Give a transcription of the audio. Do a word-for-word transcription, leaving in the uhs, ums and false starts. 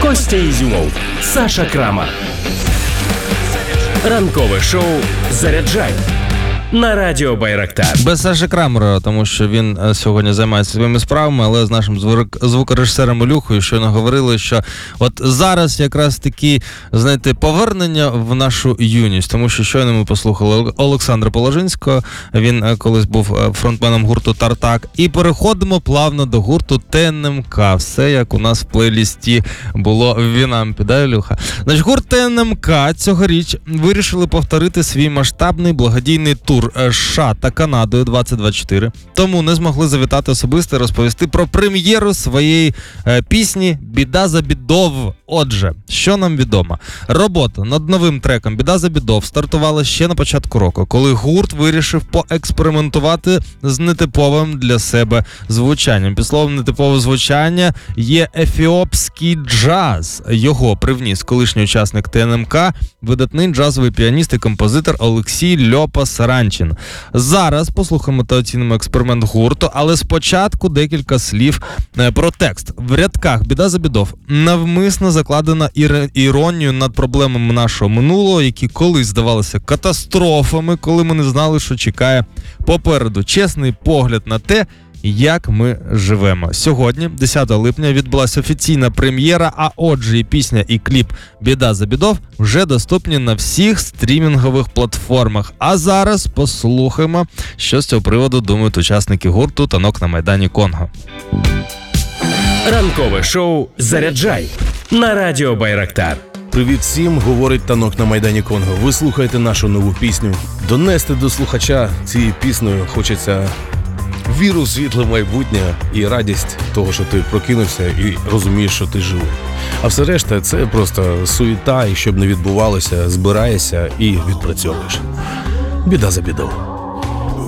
Костя Ізюмов, Саша Крамар. Ранкове шоу «Заряджай» на радіо Байрактар. Без Саші Крамера, тому що він сьогодні займається своїми справами, але з нашим звук... звукорежисером Ілюхою щойно говорили, що от зараз якраз такі, знаєте, повернення в нашу юність, тому що щойно ми послухали Олександра Положинського, він колись був фронтменом гурту «Тартак», і переходимо плавно до гурту Т Н М К. Все як у нас в плейлісті було в Вінампі, да, Ілюха? Значить, гурт Т Н М К цьогоріч вирішили повторити свій масштабний благодійний тур США та Канадою двадцять двадцять чотири, тому не змогли завітати особисто і розповісти про прем'єру своєї е, пісні «Біда за бідов». Отже, що нам відомо? Робота над новим треком «Біда за бідов» стартувала ще на початку року, коли гурт вирішив поекспериментувати з нетиповим для себе звучанням. Під словом нетипове звучання є ефіопський джаз. Його привніс колишній учасник Т Н М К, видатний джазовий піаніст і композитор Олексій Льопа Саранчин. Зараз послухаємо та оцінимо експеримент гурту, але спочатку декілька слів про текст. В рядках «Біда за бідов» навмисно закладена іронію над проблемами нашого минулого, які колись здавалися катастрофами, коли ми не знали, що чекає попереду. Чесний погляд на те, як ми живемо. Сьогодні, десятого липня, відбулася офіційна прем'єра, а отже і пісня, і кліп «Біда за бідов» вже доступні на всіх стрімінгових платформах. А зараз послухаємо, що з цього приводу думають учасники гурту «Танок на Майдані Конго». Ранкове шоу «Заряджай» на радіо Байрактар. Привіт всім, говорить Танок на Майдані Конго. Ви слухаєте нашу нову пісню. Донести до слухача цією піснею хочеться віру, світле майбутнє і радість того, що ти прокинувся і розумієш, що ти живий. А все решта – це просто суєта, і щоб не відбувалося, збираєшся і відпрацьовуєш. Біда за бідов.